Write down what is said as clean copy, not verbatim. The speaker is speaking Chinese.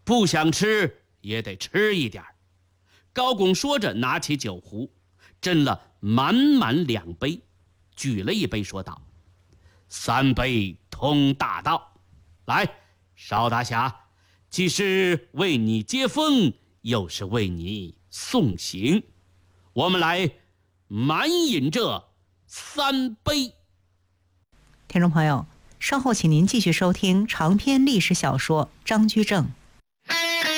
不想吃也得吃一点。高拱说着，拿起酒壶，斟了满满2杯，举了一杯说道：“3杯通大道。来，邵大侠，既是为你接风，又是为你送行，我们来满饮这3杯。” 听众朋友，稍后请您继续收听长篇历史小说《张居正》。